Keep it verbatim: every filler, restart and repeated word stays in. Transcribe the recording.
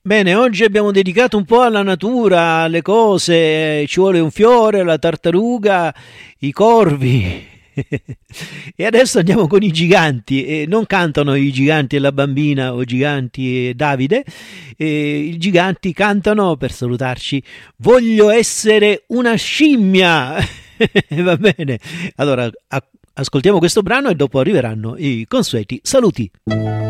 Bene, oggi abbiamo dedicato un po' alla natura, alle cose, ci vuole un fiore, la tartaruga, i corvi. E adesso andiamo con i giganti. E non cantano i giganti e la bambina o giganti e Davide, e i giganti cantano per salutarci: voglio essere una scimmia. Va bene, allora a- ascoltiamo questo brano e dopo arriveranno i consueti saluti.